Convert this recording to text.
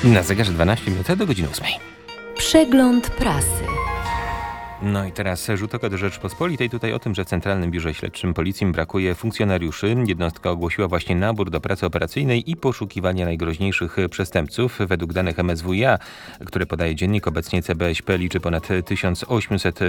Na zegarze 12 minut do godziny 8. Przegląd prasy. No i teraz rzut oka do Rzeczpospolitej. Tutaj o tym, że w Centralnym Biurze Śledczym Policji brakuje funkcjonariuszy. Jednostka ogłosiła właśnie nabór do pracy operacyjnej i poszukiwania najgroźniejszych przestępców. Według danych MSWiA, które podaje dziennik, obecnie CBŚP liczy ponad 1800